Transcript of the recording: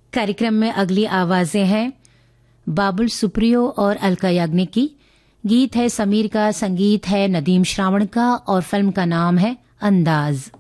कार्यक्रम में अगली आवाजें हैं बाबुल सुप्रियो और अलका याग्निक की। गीत है समीर का, संगीत है नदीम श्रावण का और फिल्म का नाम है अंदाज।